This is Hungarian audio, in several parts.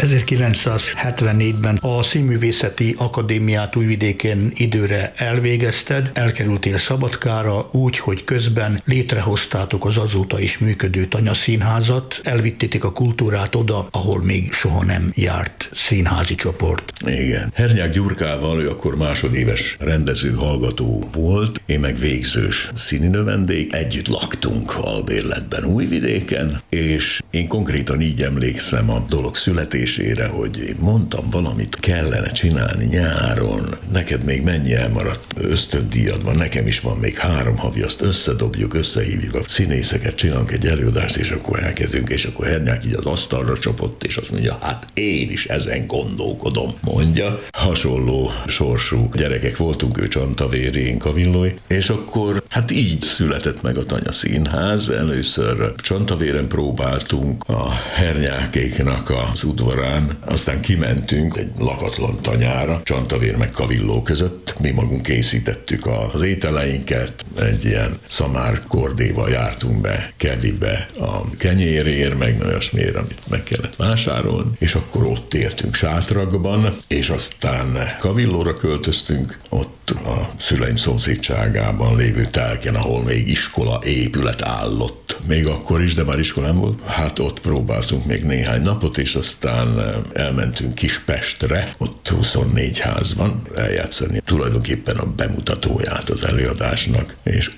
1974-ben a Színművészeti Akadémiát Újvidéken időre elvégezted, elkerültél Szabadkára úgy, hogy közben létrehoztátok az azóta is működő Tanyaszínházat, elvittétek a kultúrát oda, ahol még soha nem járt színházi csoport. Igen. Hernyák Gyurkával, ő akkor másodéves rendező-hallgató volt, én meg végzős színinövendék. Együtt laktunk albérletben Újvidéken, és én konkrétan így emlékszem a dolog születésére, hogy én mondtam, valamit kellene csinálni nyáron, neked még mennyi elmaradt ösztöndíjad van, nekem is van még 3 havi, azt összedobjuk, összehívjuk a színészeket, csinálunk egy előadást, és akkor elkezdünk, és akkor Hernyák így az asztalra csapott, és azt mondja, hát én is ezen gondolkodom, mondja. Hasonló sorsú gyerekek voltunk, ő Csantavéri, én Kavillói, és akkor hát így született meg a Tanyaszínház. Először Csantavéren próbáltunk a Hernyákéknak az udvarán, aztán kimentünk egy lakatlan tanyára, Csantavér meg Kavilló között. Mi magunk készítettük az ételeinket, egy ilyen szamár kordéval jártunk be Kevibe a kenyérért, meg olyasmiért, amit meg kellett vásárolni, és akkor ott éltünk sátrakban, és aztán Kavillóra költöztünk, ott a szüleim szomszédságában lévő telken, ahol még iskola épület állott. Még akkor is, de már iskolám volt. Hát ott próbáltunk még néhány napot, és aztán elmentünk Kispestre, ott 24 ház van, eljátszani tulajdonképpen a bemutatóját az előadásnak, és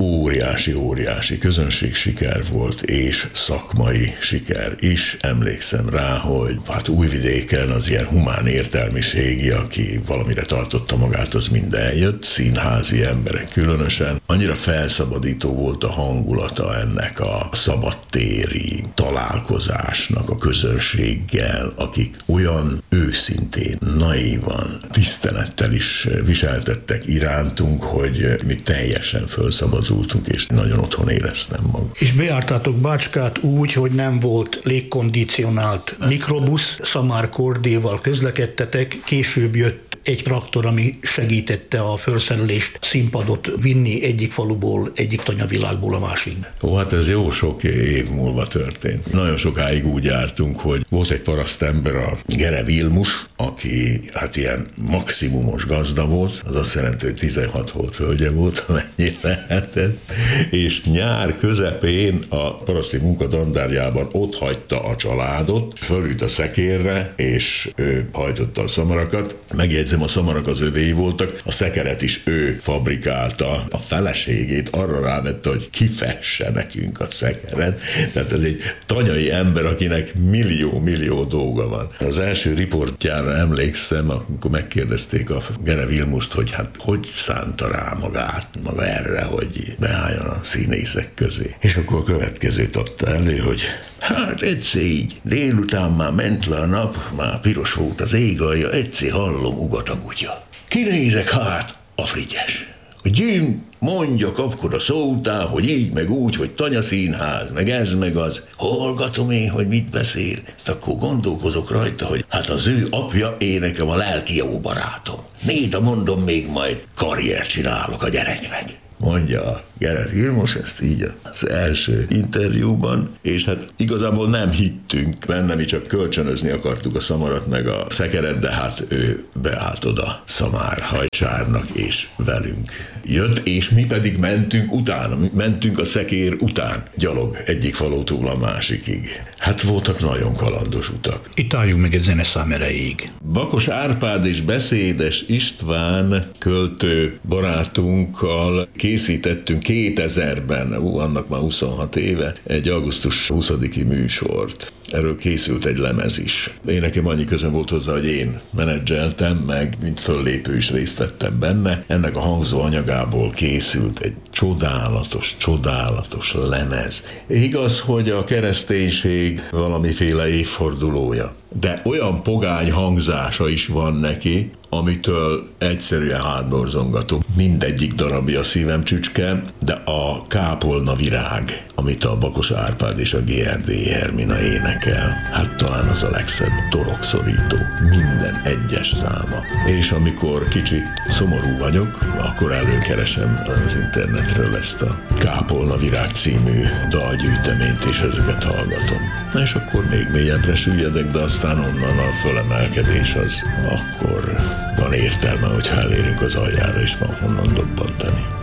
óriási közönség siker volt, és szakmai siker is. Emlékszem rá, hogy hát Újvidéken az ilyen humán értelmiségi, aki valamire tartotta magát, az mind eljött, színházi emberek különösen. Annyira felszabadító volt a hangulata ennek a szabadtéri találkozásnak a közönséggel, akik olyan őszintén, naívan, tisztelettel is viseltettek irántunk, hogy mi teljesen felszabadultunk, és nagyon otthon éreztem magam. És bejártátok Bácskát úgy, hogy nem volt légkondicionált mikrobusz, szamár kordéval közlekedtetek, később jött egy traktor, ami segítette a felszerelést, színpadot vinni egyik faluból, egyik tanyavilágból a másikba. Ó, hát ez jó sok év múlva történt. Nagyon sokáig úgy jártunk, hogy volt egy parasztember, a Gere Vilmus, aki hát ilyen maximumos gazda volt, az azt jelenti, hogy 16 volt földje volt, amennyi lehetett, és nyár közepén a paraszti munkadandárjában ott hagyta a családot, fölült a szekérre, és ő hajtotta a szamarakat. Megjegyzem, a szamarak az övéi voltak, a szekeret is ő fabrikálta, a feleségét arra rávette, hogy kifesse nekünk a szekeret. Tehát ez egy tanyai ember, akinek millió dolga van. Az első riportjára emlékszem, amikor megkérdezték a Gere Vilmust, hogy hát hogy szánta rá maga erre, hogy beálljon a színészek közé. És akkor a következőt adta elő, hogy hát egyszer így, délután már ment le a nap, már piros volt az égalja, egyszer hallom, ugat a kutya. Kinézek, hát a Frigyes. A gyűm mondja, kapkod a szó után, hogy így, meg úgy, hogy Tanyaszínház, meg ez, meg az. Hallgatom én, hogy mit beszél. Ezt akkor gondolkozok rajta, hogy hát az ő apja, én nekem a lelki jó barátom. Néda mondom, még majd karriert csinálok a gyereknek. Mondja a Gere Vilmos ezt így az első interjúban, és hát igazából nem hittünk benne, mi csak kölcsönözni akartuk a szamarat meg a szekeret, de hát ő beállt oda szamárhajcsárnak, és velünk jött, és mi pedig mentünk utána, mentünk a szekér után, gyalog egyik falótól a másikig. Hát voltak nagyon kalandos utak. Itt álljunk meg egy zeneszám erejéig. Bakos Árpád és Beszédes István költő barátunkkal készítettünk 2000-ben, annak már 26 éve, egy augusztus 20-i műsort. Erről készült egy lemez is. Én nekem annyi közöm volt hozzá, hogy én menedzseltem, meg mint föllépő is részt vettem benne. Ennek a hangzó anyagából készült egy csodálatos lemez. Igaz, hogy a kereszténység valamiféle évfordulója, de olyan pogány hangzása is van neki, amitől egyszerűen hátborzongatom. Mindegyik darabja a szívem csücske, de a Kápolna virág, amit a Bakos Árpád és a GRD Hermina énekel, hát talán az a legszebb, torokszorító, minden egyes száma. És amikor kicsit szomorú vagyok, akkor előkeresem az internetről ezt a Kápolna virág című dalgyűjteményt, és ezeket hallgatom. Na és akkor még mélyebbre süllyedek, de aztán onnan a fölemelkedés az akkor van értelme, hogyha elérünk az aljára, és van honnan dobbantani.